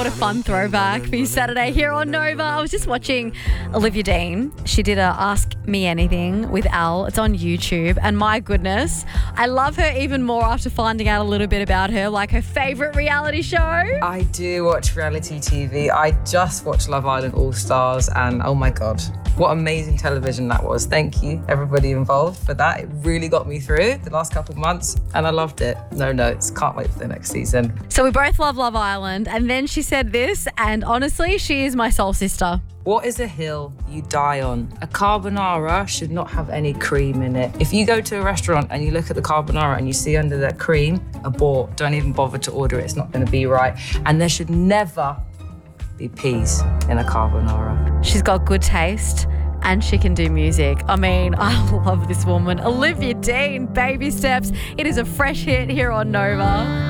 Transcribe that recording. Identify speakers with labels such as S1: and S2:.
S1: a fun throwback for your Saturday here on Nova. I was just watching Olivia Dean. She did a Ask Me Anything with Al. It's on YouTube. And my goodness, I love her even more after finding out a little bit about her, like her favourite reality show.
S2: I do watch reality TV. I just watched Love Island All Stars and oh my God, what amazing television that was. Thank you, everybody involved for that. It really got me through the last couple of months and I loved it. No notes, can't wait for the next season.
S1: So we both love Love Island. And then she said this, and honestly, she is my soul sister.
S2: What is a hill you die on? A carbonara should not have any cream in it. If you go to a restaurant and you look at the carbonara and you see under that cream, abort. Don't even bother to order it. It's not going to be right. And there should never be peas in a carbonara.
S1: She's got good taste and she can do music. I mean, I love this woman. Olivia Dean, Baby Steps. It is a fresh hit here on Nova.